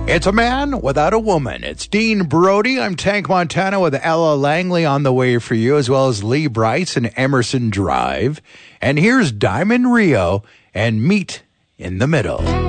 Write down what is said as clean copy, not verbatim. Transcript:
It's a man without a woman. It's Dean Brody. I'm Tank Montana with Ella Langley on the way for you, as well as Lee Bryce and Emerson Drive. And here's Diamond Rio and Meet in the Middle.